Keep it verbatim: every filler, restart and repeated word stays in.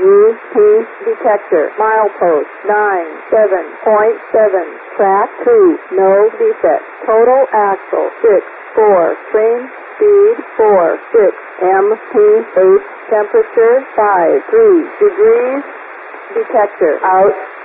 U P detector. Milepost nine seven point seven. Track two. No defect. Total axle six four. Train speed four six. M P eight. Temperature five three degrees. Detector out.